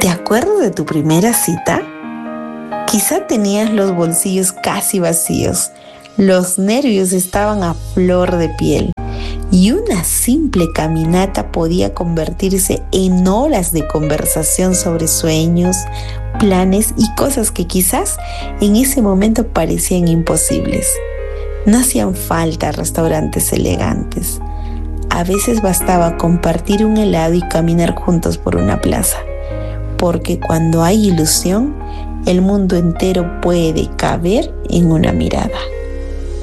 ¿Te acuerdas de tu primera cita? Quizá tenías los bolsillos casi vacíos, los nervios estaban a flor de piel y una simple caminata podía convertirse en horas de conversación sobre sueños, planes y cosas que quizás en ese momento parecían imposibles. No hacían falta restaurantes elegantes. A veces bastaba compartir un helado y caminar juntos por una plaza, porque cuando hay ilusión, el mundo entero puede caber en una mirada.